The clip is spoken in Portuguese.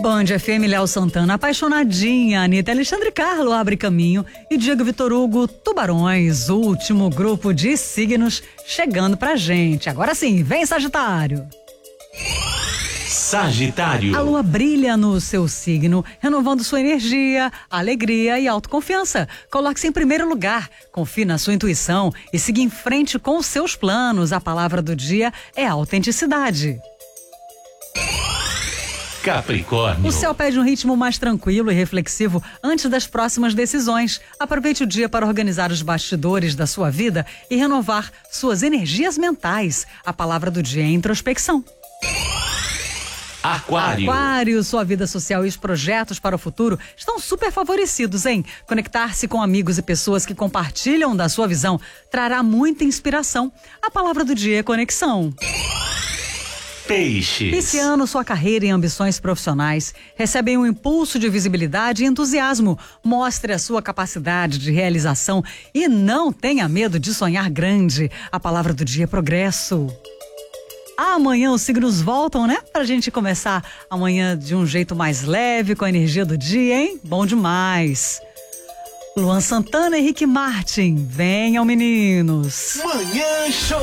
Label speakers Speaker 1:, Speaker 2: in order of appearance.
Speaker 1: Band FM, Léo Santana, Apaixonadinha, Anitta, Alexandre Carlo, Abre Caminho e Diego Vitor Hugo, Tubarões, último grupo de signos chegando pra gente. Agora sim, vem Sagitário.
Speaker 2: Sagitário.
Speaker 1: A lua brilha no seu signo, renovando sua energia, alegria e autoconfiança. Coloque-se em primeiro lugar, confie na sua intuição e siga em frente com os seus planos. A palavra do dia é autenticidade.
Speaker 2: Capricórnio.
Speaker 1: O céu pede um ritmo mais tranquilo e reflexivo antes das próximas decisões. Aproveite o dia para organizar os bastidores da sua vida e renovar suas energias mentais. A palavra do dia é introspecção.
Speaker 2: Aquário.
Speaker 1: Aquário, sua vida social e os projetos para o futuro estão super favorecidos, hein? Conectar-se com amigos e pessoas que compartilham da sua visão trará muita inspiração. A palavra do dia é conexão.
Speaker 2: Peixes.
Speaker 1: Esse ano, sua carreira e ambições profissionais recebem um impulso de visibilidade e entusiasmo. Mostre a sua capacidade de realização e não tenha medo de sonhar grande. A palavra do dia é progresso. Amanhã os signos voltam, né? Pra gente começar amanhã de um jeito mais leve, com a energia do dia, hein? Bom demais. Luan Santana, Henrique Martin, venham meninos.
Speaker 2: Manhã Show.